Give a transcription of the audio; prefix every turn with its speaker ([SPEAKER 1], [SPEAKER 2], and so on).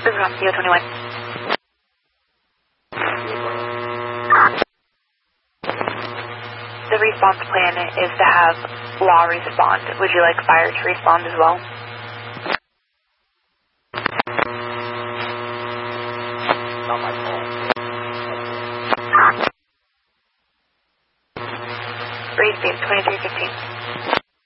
[SPEAKER 1] Riverhawk CO21. The response plan is to have law respond. Would you like fire to respond as well?
[SPEAKER 2] Not my fault.
[SPEAKER 1] Breeze beam 2315.